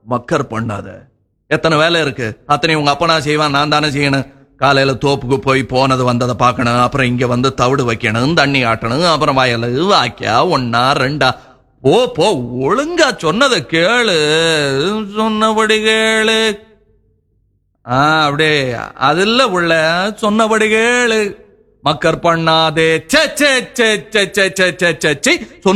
மக்கர் பண்ணாத. எத்தனை வேலை இருக்கு, அத்தனை உங்க அப்பனா செய்வான், நான் தானே செய்யணும். காலையில தோப்புக்கு போய் போனது வந்ததை பார்க்கணும், அப்புறம் இங்க வந்து தவிடு வைக்கணும், தண்ணி ஆட்டணும், அப்புறம் வயலு வாக்கியா ஒன்னா ரெண்டா. போ போ, ஒழுங்கா சொன்னதை கேளு, சொன்னபடி கேளு. அப்படியே அதுல உள்ள சொன்னபடி கேளு. மக்கர் பண்ணாதே. சே சே சே சே சே சே சே சே